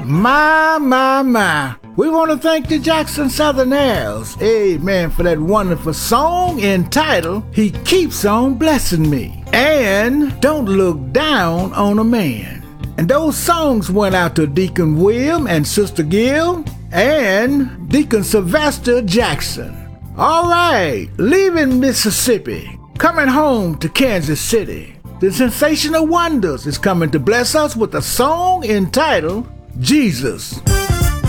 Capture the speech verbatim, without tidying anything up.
My, my, my. We want to thank the Jackson Southern Airs, amen, for that wonderful song entitled, He Keeps On Blessing Me, and Don't Look Down on a Man. And those songs went out to Deacon William and Sister Gill and Deacon Sylvester Jackson. All right, leaving Mississippi, coming home to Kansas City, the Sensational Wonders is coming to bless us with a song entitled, Jesus.